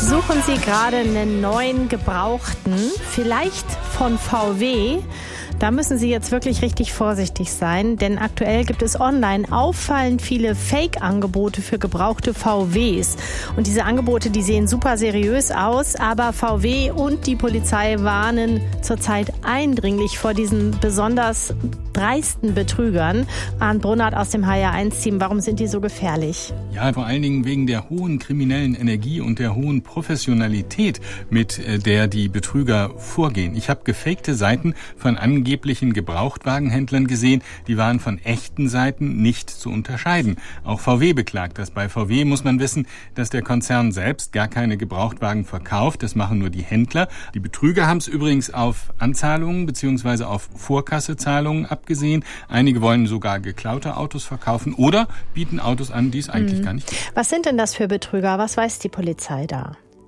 Suchen Sie gerade einen neuen Gebrauchten, vielleicht von VW? Da müssen Sie jetzt wirklich richtig vorsichtig sein, denn aktuell gibt es online auffallend viele Fake-Angebote für gebrauchte VWs. Und diese Angebote, die sehen super seriös aus, aber VW und die Polizei warnen zurzeit eindringlich vor diesen besonders dreisten Betrügern. Arndt Brunnert aus dem HR1-Team, warum sind die so gefährlich? Ja, vor allen Dingen wegen der hohen kriminellen Energie und der hohen Professionalität, mit der die Betrüger vorgehen. Ich habe gefakte Seiten von angeblichen Gebrauchtwagenhändlern gesehen, die waren von echten Seiten nicht zu unterscheiden. Auch VW beklagt das. Bei VW muss man wissen, dass der Konzern selbst gar keine Gebrauchtwagen verkauft. Das machen nur die Händler. Die Betrüger haben es übrigens auf Anzahlungen bzw. auf Vorkassezahlungen abgesehen. Einige wollen sogar geklaute Autos verkaufen oder bieten Autos an, die es eigentlich gar nicht gibt. Was sind denn das für Betrüger? Was weiß die Polizei da?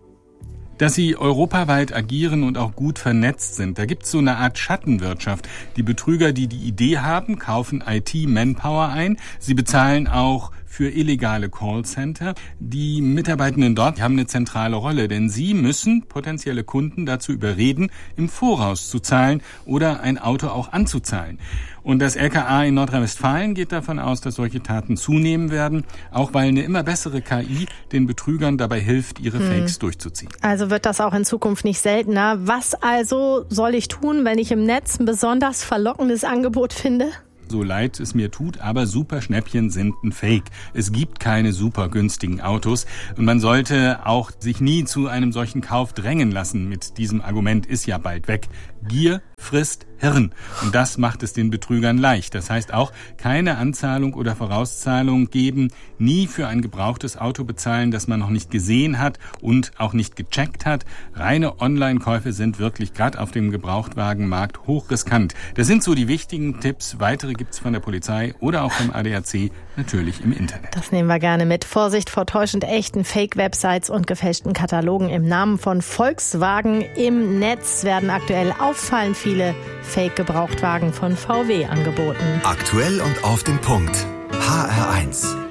Dass sie europaweit agieren und auch gut vernetzt sind. Da gibt's so eine Art Schattenwirtschaft. Die Betrüger, die die Idee haben, kaufen IT-Manpower ein. Sie bezahlen auch für illegale Callcenter. Die Mitarbeitenden dort haben eine zentrale Rolle, denn sie müssen potenzielle Kunden dazu überreden, im Voraus zu zahlen oder ein Auto auch anzuzahlen. Und das LKA in Nordrhein-Westfalen geht davon aus, dass solche Taten zunehmen werden, auch weil eine immer bessere KI den Betrügern dabei hilft, ihre Fakes durchzuziehen. Also wird das auch in Zukunft nicht seltener. Was also soll ich tun, wenn ich im Netz ein besonders verlockendes Angebot finde? So leid es mir tut, aber Superschnäppchen sind ein Fake. Es gibt keine super günstigen Autos und man sollte auch sich nie zu einem solchen Kauf drängen lassen. Mit diesem Argument ist ja bald weg. Gier frisst Hirn und das macht es den Betrügern leicht. Das heißt auch, keine Anzahlung oder Vorauszahlung geben, nie für ein gebrauchtes Auto bezahlen, das man noch nicht gesehen hat und auch nicht gecheckt hat. Reine Online-Käufe sind wirklich gerade auf dem Gebrauchtwagenmarkt hochriskant. Das sind so die wichtigen Tipps. Weitere gibt's von der Polizei oder auch vom ADAC natürlich im Internet. Das nehmen wir gerne mit. Vorsicht vor täuschend echten Fake-Websites und gefälschten Katalogen. Im Namen von Volkswagen im Netz werden aktuell auffallend viele Fake-Gebrauchtwagen von VW angeboten. Aktuell und auf den Punkt. HR1.